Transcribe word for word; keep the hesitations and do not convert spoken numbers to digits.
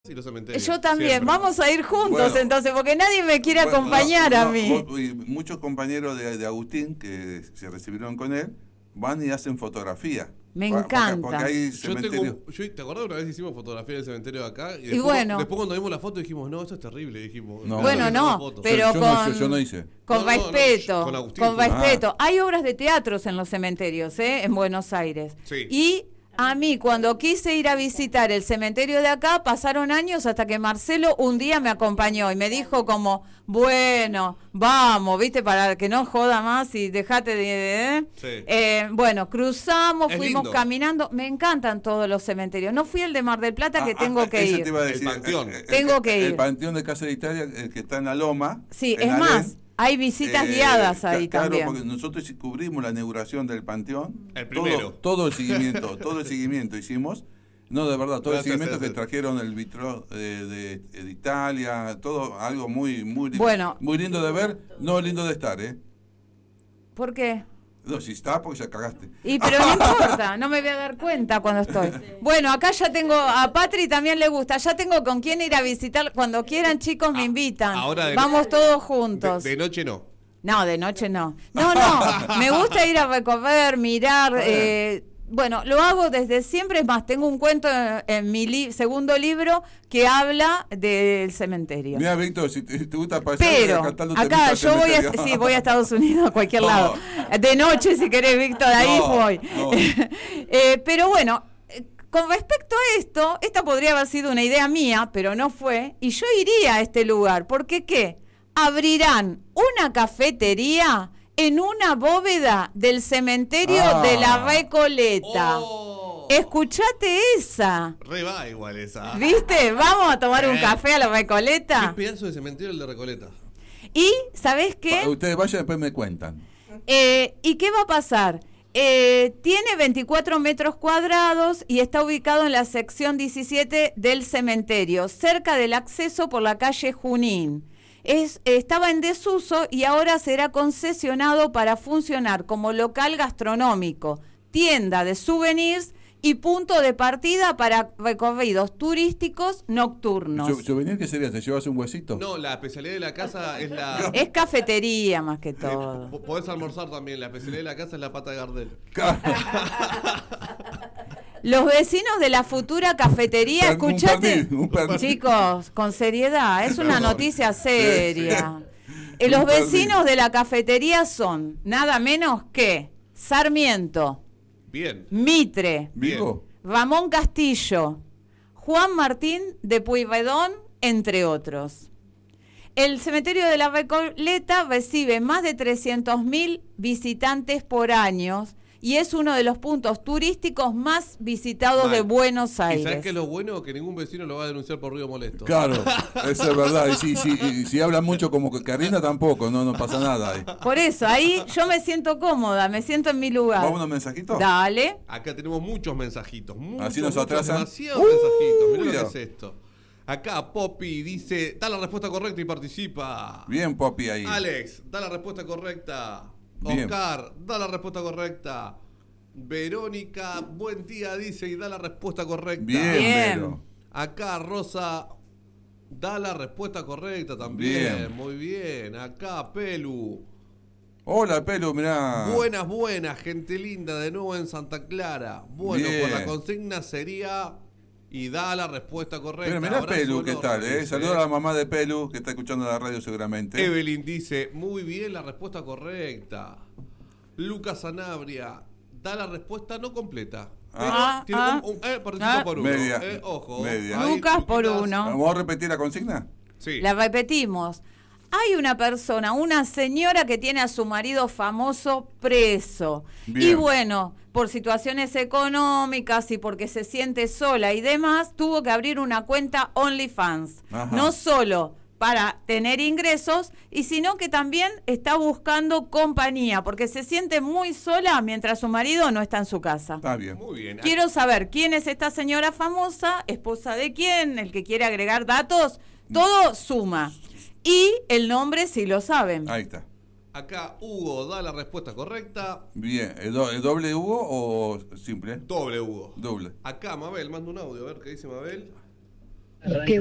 Y los cementerios. Yo también, siempre. Vamos a ir juntos Bueno, entonces, porque nadie me quiere bueno, acompañar no, a no, mí. vos, y muchos compañeros de, de Agustín que se recibieron con él van y hacen fotografía. Me Pa- encanta. Porque, porque hay Yo cementerios. tengo, yo, ¿Te acordás una vez hicimos fotografía del cementerio de acá? Y, Y después, bueno. después cuando vimos la foto dijimos, no, esto es terrible, dijimos. No. Bueno, que no, tomar fotos. pero yo, con, no, yo, yo no hice. con No, no, no, respeto, con Agustín con fue. respeto. Hay obras de teatros en los cementerios, ¿eh? En Buenos Aires. Sí. Y a mí, cuando quise ir a visitar el cementerio de acá, pasaron años hasta que Marcelo un día me acompañó y me dijo como, bueno, vamos, ¿viste? Para que no joda más y dejate de... ¿eh? Sí. Eh, bueno, cruzamos, Es fuimos lindo. caminando. Me encantan todos los cementerios. No fui el de Mar del Plata, que Ah, tengo ah, que ese ir. te iba a decir, El Panteón. eh, eh, Tengo que el, ir. El Panteón de Casa de Italia, el que está en la Loma. Sí, en es Alén. más, hay visitas Eh, guiadas ca- ahí claro, también. porque nosotros sí cubrimos la inauguración del Panteón. El primero. Todo, todo el seguimiento, todo el seguimiento hicimos. No, de verdad, todo Gracias, el seguimiento gracias. que trajeron el vitro de, de, de Italia, todo algo muy, muy, Bueno. muy lindo de ver, no lindo de estar, ¿eh? ¿Por qué? No, si está, porque ya cagaste. Y pero no importa, no me voy a dar cuenta cuando estoy. Bueno, acá ya tengo, a Patri también le gusta, ya tengo con quién ir a visitar. Cuando quieran, chicos, me invitan. ahora de- Vamos todos juntos. De, de noche no. No, de noche no. No, no, me gusta ir a recorrer, mirar. Eh, bueno, lo hago desde siempre. Es más, tengo un cuento en, en mi li- segundo libro que habla del cementerio. Mira, Víctor, si te, te gusta pasar Pero cantando acá temitas yo voy a, cementerio. sí, voy a Estados Unidos, a cualquier No. lado. De noche, si querés, Víctor, ahí No, voy. no. Eh, pero bueno, eh, con respecto a esto, esta podría haber sido una idea mía, pero no fue. Y yo iría a este lugar, porque ¿qué? Abrirán una cafetería en una bóveda del cementerio Ah. de la Recoleta. Oh. Escuchate esa. Re va igual esa. ¿Viste? Vamos a tomar un Eh. café a la Qué Recoleta. pedazo de cementerio el de Recoleta. Y, ¿sabés qué? Pa- Ustedes vayan y después me cuentan. Eh, ¿Y qué va a pasar? Eh, tiene veinticuatro metros cuadrados y está ubicado en la sección diecisiete del cementerio, cerca del acceso por la calle Junín. Es, estaba en desuso y ahora será concesionado para funcionar como local gastronómico, tienda de souvenirs y punto de partida para recorridos turísticos nocturnos. Su- ¿Souvenir qué sería? ¿Te llevas un huesito? No, la especialidad de la casa es la... Es cafetería más que Eh, todo. po- podés almorzar también. La especialidad de la casa es la pata de Gardel. Los vecinos de la futura cafetería, Un escuchate. pernil, un pernil. Chicos, con seriedad, es una Perdón. noticia seria. Eh, Un Los pernil. vecinos de la cafetería son nada menos que Sarmiento, Bien. Mitre, ¿Vivo? Ramón Castillo, Juan Martín de Pueyrredón, entre otros. El cementerio de la Recoleta recibe más de trescientos mil visitantes por año y es uno de los puntos turísticos más visitados Mal. de Buenos ¿Y Aires. sabes qué es lo bueno? Que ningún vecino lo va a denunciar por ruido molesto. Claro, eso es verdad. Y si, si, y si hablan mucho como que Karina tampoco, no, no pasa nada ahí. Por eso, ahí yo me siento cómoda, me siento en mi lugar. ¿Vamos unos mensajitos? Dale. Acá tenemos muchos mensajitos. Muchos, Así nos muchos, atrasan. demasiados Uh, mensajitos. Mirá lo mira. que es esto. Acá Poppy dice, da la respuesta correcta y participa. Bien, Poppy ahí. Alex, da la respuesta correcta. Bien. Oscar, da la respuesta correcta. Verónica, buen día, dice y da la respuesta correcta. Bien, Bien. Vero. Acá Rosa da la respuesta correcta también. Bien. Muy bien. Acá Pelu. Hola, Pelu, mirá. Buenas, buenas, gente linda, de nuevo en Santa Clara. Bueno, Bien. pues la consigna sería y da la respuesta correcta. Pero mirá Abrazo Pelu, ¿qué enorme, tal? Eh? dice, Saluda a la mamá de Pelu, que está escuchando la radio seguramente. Evelyn dice, muy bien la respuesta correcta. Lucas Sanabria da la respuesta no completa. Pero Ah, tiene ah, un, un- eh, participa ah. por uno. Media, eh, ojo. media. Ahí, Lucas por Luquitas. uno. ¿Vamos a repetir la consigna? Sí. La repetimos. Hay una persona, una señora que tiene a su marido famoso preso. Bien. Y bueno, por situaciones económicas y porque se siente sola y demás, tuvo que abrir una cuenta OnlyFans. Ajá. No solo para tener ingresos, y sino que también está buscando compañía, porque se siente muy sola mientras su marido no está en su casa. Está bien. Muy bien. Quiero saber quién es esta señora famosa, esposa de quién, el que quiere agregar datos, todo suma. Y el nombre si lo saben. Ahí está. Acá Hugo da la respuesta correcta. Bien. ¿El, do- el doble Hugo o simple? Doble Hugo. Doble. Acá Mabel manda un audio, a ver qué dice Mabel. que